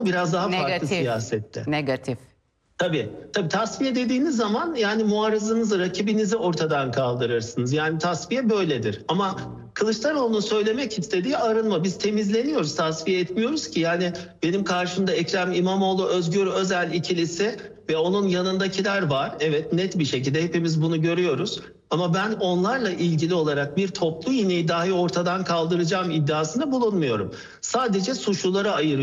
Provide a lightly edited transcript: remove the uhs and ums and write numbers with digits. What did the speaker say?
biraz daha farklı Negatif. siyasette. Negatif. Tabii tasfiye dediğiniz zaman yani muarızınızı, rakibinizi ortadan kaldırırsınız. Yani tasfiye böyledir. Ama Kılıçdaroğlu'nun söylemek istediği arınma. Biz temizleniyoruz, tasfiye etmiyoruz ki. Yani benim karşımda Ekrem İmamoğlu, Özgür Özel ikilisi ve onun yanındakiler var. Evet, net bir şekilde hepimiz bunu görüyoruz. Ama ben onlarla ilgili olarak bir toplu iğneyi dahi ortadan kaldıracağım iddiasında bulunmuyorum. Sadece suçluları ayırıyorum.